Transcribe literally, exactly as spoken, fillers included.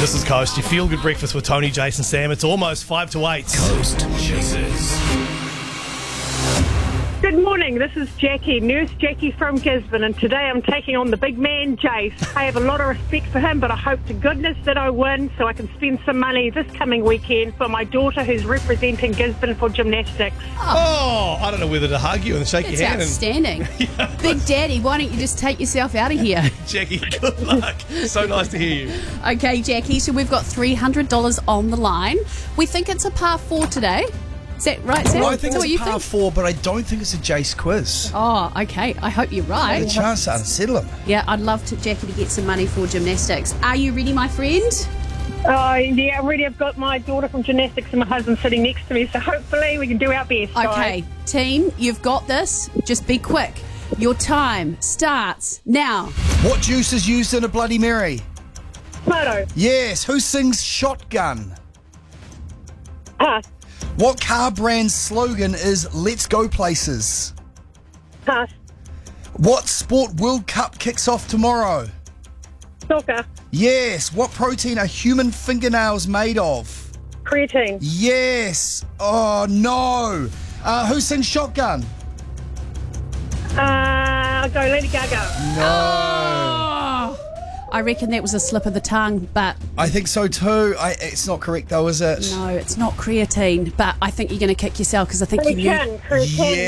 This is Coast, your feel-good breakfast with Tony, Jason, Sam. It's almost five to eight. Coast Chasers. Good morning, this is Jackie, Nurse Jackie from Gisborne, and today I'm taking on the big man, Jace. I have a lot of respect for him, but I hope to goodness that I win so I can spend some money this coming weekend for my daughter who's representing Gisborne for gymnastics. Oh, I don't know whether to hug you and shake It's your hand. outstanding. Big Daddy, why don't you just take yourself out of here? And, Jackie, good luck. So nice to hear you. Okay, Jackie, so we've got three hundred dollars on the line. We think it's a par four today. Is that right, Sam? Well, I Is think that it's what you a par think? four, but I don't think it's a Jace quiz. Oh, okay. I hope you're A right. chance to unsettle him. Yeah, I'd love to, Jackie, to get some money for gymnastics. Are you ready, my friend? Oh, yeah, already I've got my daughter from gymnastics and my husband sitting next to me, so hopefully we can do our best. Okay, guys. team, you've got this. Just be quick. Your time starts now. What juice is used in a Bloody Mary? Photo. Yes. Who sings Shotgun? Pass. What car brand's slogan is Let's Go Places? Pass. What sport World Cup kicks off tomorrow? Soccer. Yes. What protein are human fingernails made of? Creatine. Yes. Oh, no. Uh, who sings Shotgun? Uh, I'll go Lady Gaga. Oh, I reckon that was a slip of the tongue, but I think so too. I, it's not correct though, is it? no, it's not creatine. But I think you're going to kick yourself because I think you knew. Creatine. Creatine. Yeah.